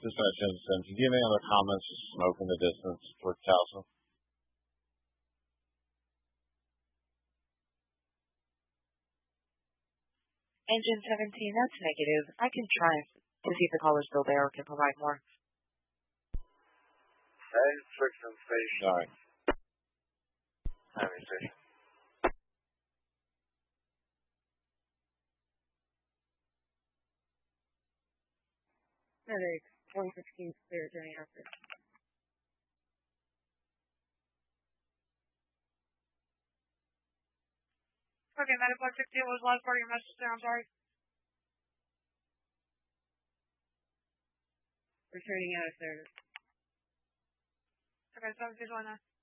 Dispatch Henderson. Do you have any other comments? Just smoke in the distance toward Towson. Engine 17, that's negative. I can try to see if the caller's still there or can provide more. Friction station. All right. Highway station. Medic 116 clear during after. Okay, Medic 116 was the last part of your message there, I'm sorry. Returning out of service. Okay, 17 1 now.